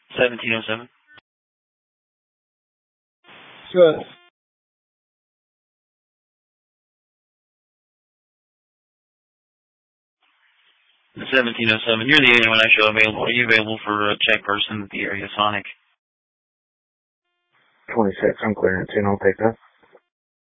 1707. Good. 1707. You're the only one I show available. Are you available for a check person at the area Sonic? 26, I'm clearing it soon. I'll take that.